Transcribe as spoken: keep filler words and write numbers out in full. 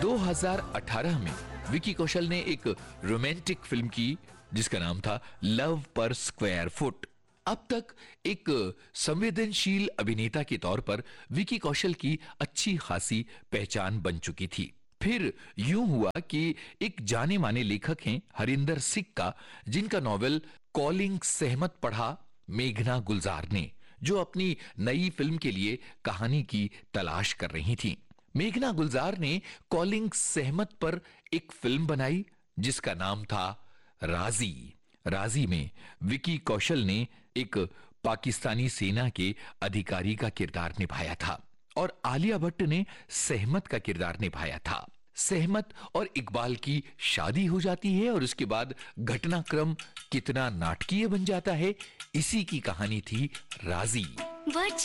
दो हज़ार अठारह में विकी कौशल ने एक रोमांटिक फिल्म की जिसका नाम था लव पर स्क्वायर फुट। अब तक एक संवेदनशील अभिनेता के तौर पर विकी कौशल की अच्छी खासी पहचान बन चुकी थी। फिर यूं हुआ कि एक जाने माने लेखक हैं हरिंदर सिक्का, जिनका नॉवेल कॉलिंग सहमत पढ़ा मेघना गुलजार ने, जो अपनी नई फिल्म के लिए कहानी की तलाश कर रही थी। मेघना गुलजार ने कॉलिंग सहमत पर एक फिल्म बनाई जिसका नाम था राजी। राजी में विकी कौशल ने एक पाकिस्तानी सेना के अधिकारी का किरदार निभाया था और आलिया भट्ट ने सहमत का किरदार निभाया था। सहमत और इकबाल की शादी हो जाती है और उसके बाद घटनाक्रम कितना नाटकीय बन जाता है, इसी की कहानी थी राजी।